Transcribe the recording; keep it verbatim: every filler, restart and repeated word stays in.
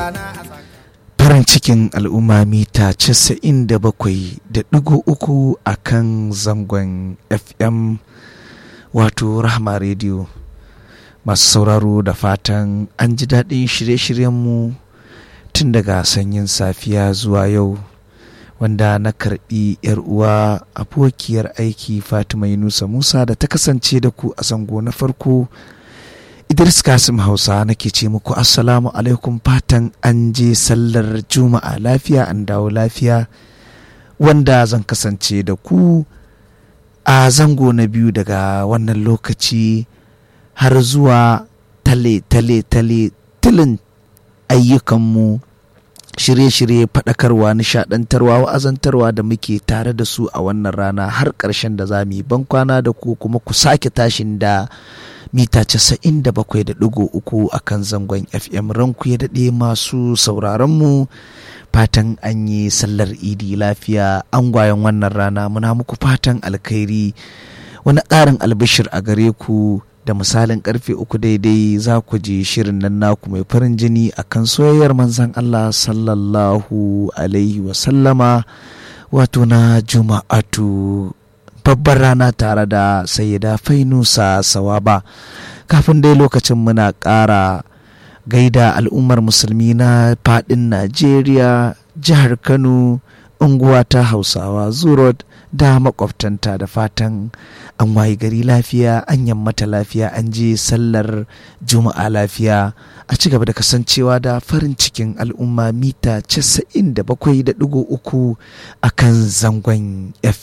farin cikin al'umma mita casa'in da bakwai da ɗigo uku a kan zangon F M wato Rahma Radio. Masu sauraro da fatan an ji daɗin shirye-shiryenmu tun daga sanyin safiya zuwa yau, wanda na karɓi 'yar uwa abokiyar aiki Fatima Yunusa Musa da ta kasance da ku a zango na farko. Idris Kasim Hausa nake ce muku assalamu alaikum, fatan an je sallar juma'a lafiya, an dawo lafiya, wanda zan kasance da ku a zango na biyu daga wannan lokaci har zuwa tale tale tale tilin ayyukanmu, shirye-shirye, faɗakarwa, nishaɗantarwa, wa'azantarwa da muke tare da su a wannan rana har ƙarshen da za mu yi bankwana da ku, kuma ku sake tashin da mita casa'in da bakwai da ɗigo uku a kan zangon F M. Ranku ya daɗe masu sauraronmu, fatan an yi sallar idi lafiya. Angwayen wannan rana muna muku fatan alkhairi, wani ƙarin albishir a gare ku. Da misalin karfe uku daidai za ku ji shirin nan naku mai farin jini a kan soyayyar manzan Allah sallallahu alaihi wasallama, wato na juma'atu, babbar rana, tare da sayyida Fainusa Sawaba. Kafin dai lokacin muna ƙara gaida al'ummar musulmi na faɗin Najeriya, jihar Kano, unguwa ta Hausawa Zurot da makwabtanta, da fatan an wayi gari lafiya, an yammata lafiya, an je sallar juma'a lafiya. A ci gaba da kasancewa da farin cikin al'umma mita casa'in da bakwai da ɗigo uku a kan zangon F